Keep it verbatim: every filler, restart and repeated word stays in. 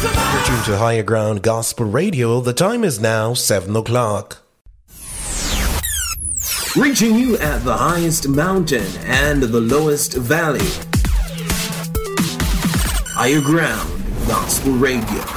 You're tuned to Higher Ground Gospel Radio. The time is now seven o'clock. Reaching you at the highest mountain and the lowest valley. Higher Ground Gospel Radio.